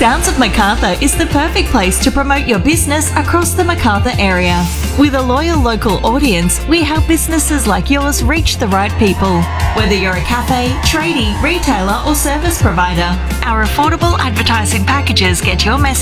Sounds of Macarthur is the perfect place to promote your business across the Macarthur area. With a loyal local audience, we help businesses like yours reach the right people. Whether you're a cafe, tradie, retailer or service provider, our affordable advertising packages get your message